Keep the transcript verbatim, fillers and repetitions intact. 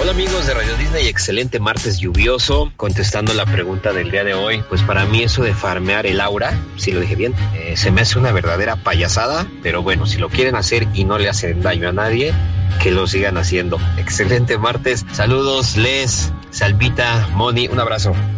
Hola amigos de Radio Disney, excelente martes lluvioso. Contestando la pregunta del día de hoy, pues para mí eso de farmear el aura, si lo dije bien, eh, se me hace una verdadera payasada, pero bueno, si lo quieren hacer y no le hacen daño a nadie, que lo sigan haciendo. Excelente martes, saludos Les, Salvita, Moni, un abrazo.